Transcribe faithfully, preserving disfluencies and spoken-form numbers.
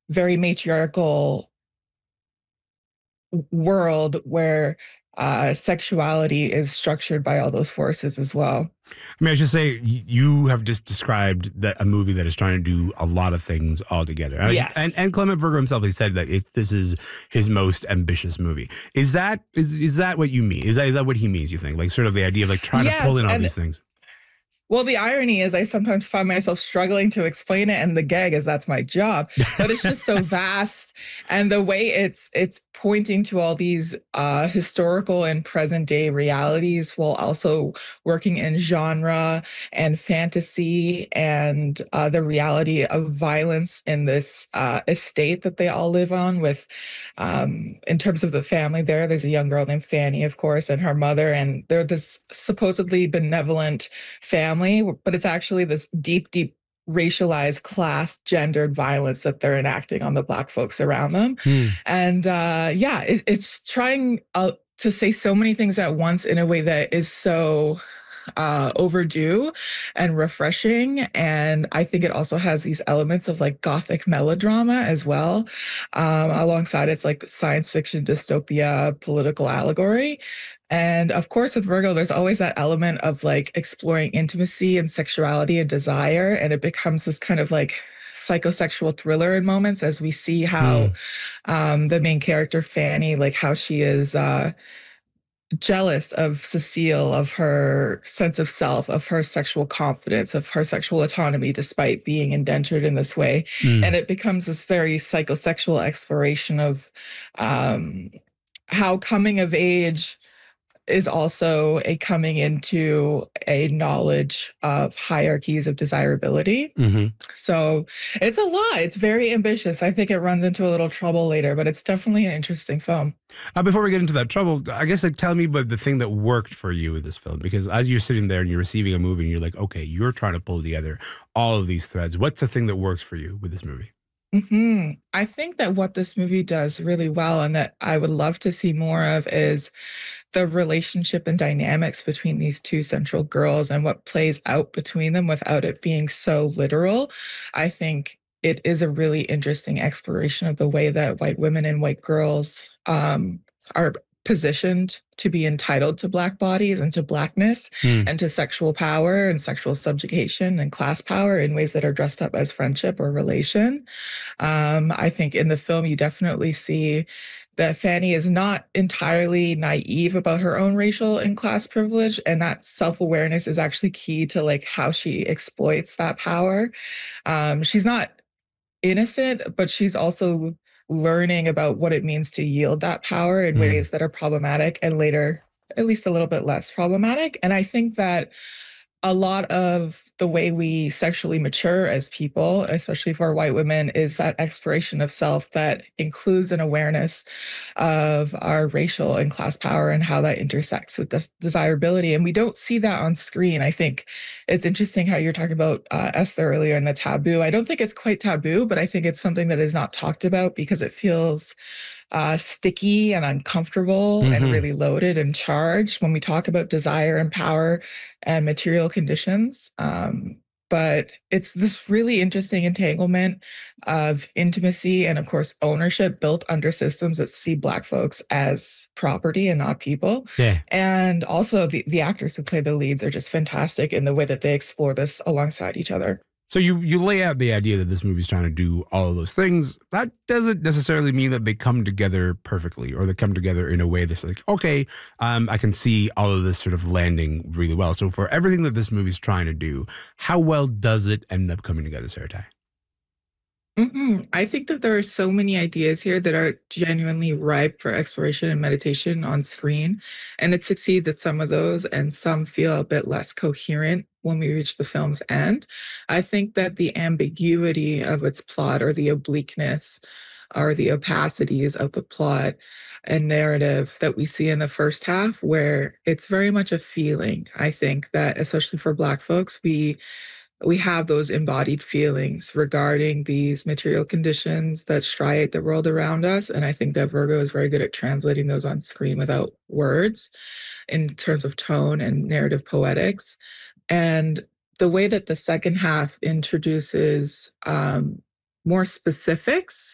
very matriarchal world where uh, sexuality is structured by all those forces as well. I mean, I should say you have just described that a movie that is trying to do a lot of things all together. And, just, and, Yes. and Clement Virgo himself, he said that it, this is his most ambitious movie. Is that is is that what you mean? Is that is that what he means? You think, like, sort of the idea of like trying Yes, to pull in all and these things? well, the irony is I sometimes find myself struggling to explain it, and the gag is that's my job. But it's just so vast, and the way it's it's pointing to all these uh, historical and present day realities while also working in genre and fantasy and uh, the reality of violence in this uh, estate that they all live on. With, um, in terms of the family, there, there's a young girl named Fanny, of course, and her mother, and they're this supposedly benevolent family, but it's actually this deep, deep racialized, class, gendered violence that they're enacting on the Black folks around them. Hmm. And uh, yeah, it, it's trying uh, to say so many things at once in a way that is so uh, overdue and refreshing. And I think it also has these elements of like gothic melodrama as well, um, alongside its like science fiction dystopia political allegory. And of course, with Virgo, there's always that element of like exploring intimacy and sexuality and desire. And it becomes this kind of like psychosexual thriller in moments as we see how Hmm. um, the main character, Fanny, like how she is uh, jealous of Cecile, of her sense of self, of her sexual confidence, of her sexual autonomy, despite being indentured in this way. Hmm. And it becomes this very psychosexual exploration of um, how coming of age is also a coming into a knowledge of hierarchies of desirability. Mm-hmm. So it's a lot. It's very ambitious. I think it runs into a little trouble later, but it's definitely an interesting film. Uh, before we get into that trouble, I guess like tell me about the thing that worked for you with this film, because as you're sitting there and you're receiving a movie and you're like, okay, you're trying to pull together all of these threads. What's the thing that works for you with this movie? Mm-hmm. I think that what this movie does really well and that I would love to see more of is the relationship and dynamics between these two central girls and what plays out between them without it being so literal. I think it is a really interesting exploration of the way that white women and white girls um, are positioned to be entitled to Black bodies and to Blackness Hmm. and to sexual power and sexual subjugation and class power in ways that are dressed up as friendship or relation. Um, I think in the film, you definitely see that Fanny is not entirely naive about her own racial and class privilege, and that self-awareness is actually key to like how she exploits that power. Um, she's not innocent, but she's also learning about what it means to yield that power in Hmm. ways that are problematic and later at least a little bit less problematic. And I think that a lot of the way we sexually mature as people, especially for white women, is that exploration of self that includes an awareness of our racial and class power and how that intersects with des- desirability. And we don't see that on screen. I think it's interesting how you're talking about uh, Esther earlier and the taboo. I don't think it's quite taboo, but I think it's something that is not talked about because it feels uh, sticky and uncomfortable and Mm-hmm. really loaded and charged when we talk about desire and power and material conditions. Um, but it's this really interesting entanglement of intimacy and, of course, ownership built under systems that see Black folks as property and not people. Yeah. And also, the, the actors who play the leads are just fantastic in the way that they explore this alongside each other. So you you lay out the idea that this movie's trying to do all of those things. That doesn't necessarily mean that they come together perfectly or they come together in a way that's like, okay, um, I can see all of this sort of landing really well. So for everything that this movie's trying to do, how well does it end up coming together, Sarah Ty? Mm-hmm. I think that there are so many ideas here that are genuinely ripe for exploration and meditation on screen. And it succeeds at some of those, and some feel a bit less coherent when we reach the film's end. I think that the ambiguity of its plot or the obliqueness or the opacities of the plot and narrative that we see in the first half, where it's very much a feeling. I think that, especially for Black folks, we we have those embodied feelings regarding these material conditions that striate the world around us. And I think that Virgo is very good at translating those on screen without words in terms of tone and narrative poetics. And the way that the second half introduces um, more specifics